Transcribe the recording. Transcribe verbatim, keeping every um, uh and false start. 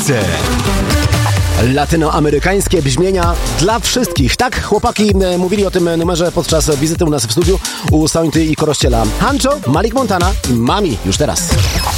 Mixer. Latynoamerykańskie brzmienia dla wszystkich. Tak, chłopaki mówili o tym numerze podczas wizyty u nas w studiu u Sointy i Korościela. Hancho, Malik Montana i Mami już teraz.